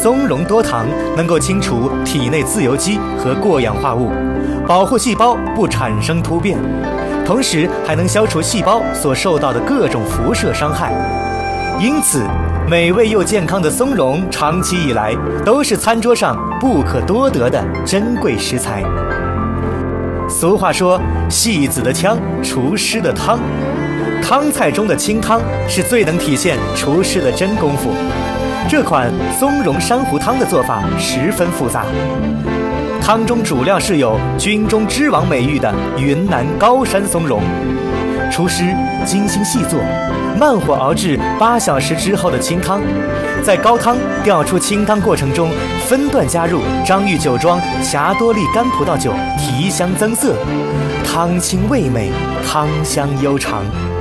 松茸多糖能够清除体内自由基和过氧化物，保护细胞不产生突变，同时还能消除细胞所受到的各种辐射伤害。因此，美味又健康的松茸长期以来都是餐桌上不可多得的珍贵食材。俗话说，戏子的腔，厨师的汤。汤菜中的清汤是最能体现厨师的真功夫。这款松茸珊瑚汤的做法十分复杂，汤中主料是有军中之王美誉的云南高山松茸，厨师精心细做，慢火熬制8小时之后的清汤，在高汤调出清汤过程中，分段加入张裕酒庄霞多丽干葡萄酒提香增色，汤清味美，汤香悠长。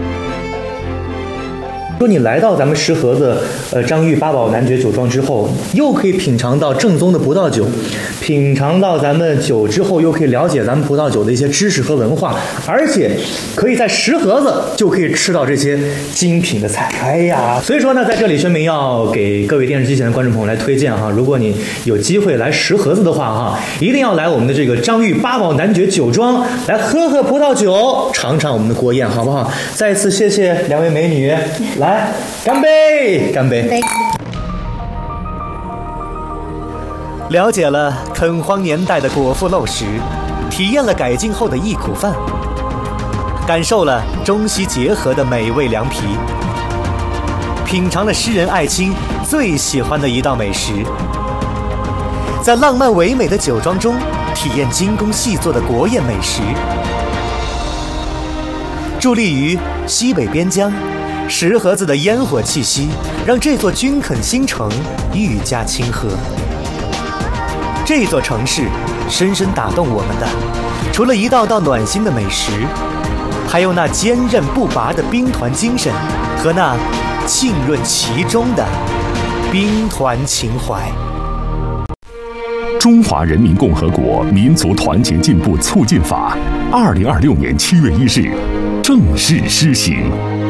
说你来到咱们石河子张裕八宝男爵酒庄之后，又可以品尝到正宗的葡萄酒，品尝到咱们酒之后，又可以了解咱们葡萄酒的一些知识和文化，而且可以在石河子就可以吃到这些精品的菜。哎呀，所以说呢，在这里宣明要给各位电视机前的观众朋友来推荐哈，如果你有机会来石河子的话哈，一定要来我们的这个张裕八宝男爵酒庄来喝喝葡萄酒，尝尝我们的国宴，好不好？再一次谢谢两位美女，来。干杯！干杯！了解了垦荒年代的果腹漏食，体验了改进后的忆苦饭，感受了中西结合的美味凉皮，品尝了诗人艾青最喜欢的一道美食，在浪漫唯美的酒庄中体验精工细作的国宴美食，伫立于西北边疆。石河子的烟火气息让这座军垦新城愈加亲和。这座城市深深打动我们的，除了一道道暖心的美食，还有那坚韧不拔的兵团精神和那浸润其中的兵团情怀。 中华人民共和国民族团结进步促进法2026年7月1日正式施行。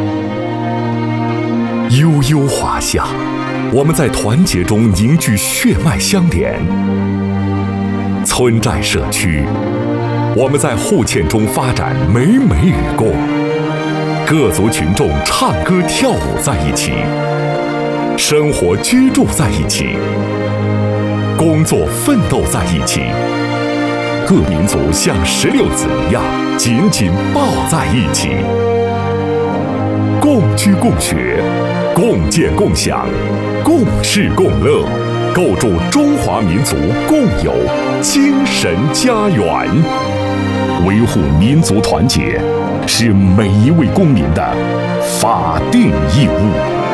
悠悠华夏，我们在团结中凝聚血脉相连；村寨社区，我们在互嵌中发展美美与共。各族群众唱歌跳舞在一起，生活居住在一起，工作奋斗在一起。各民族像16子一样紧紧抱在一起，共居共学，共建共享，共事共乐，构筑中华民族共有精神家园。维护民族团结是每一位公民的法定义务。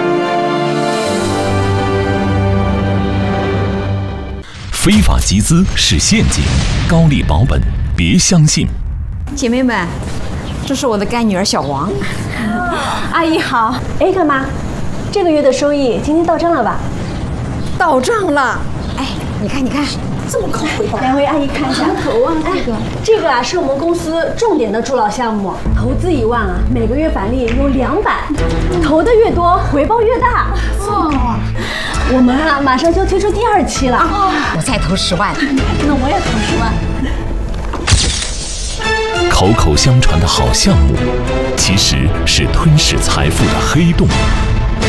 非法集资是陷阱，高利保本，别相信。 姐妹们，这是我的干女儿小王。 阿姨好。哎，干妈，这个月的收益今天到账了吧？ 到账了。哎，你看，这么高回报。 两位阿姨看一下。 投啊， 这个啊是我们公司重点的助老项目，投资1万啊，每个月返利有200，投的越多，回报越大。 哦， 我们啊马上就推出第2期了。 我再投10万。 那我也投10万。 口口相传的好项目，其实是吞噬财富的黑洞。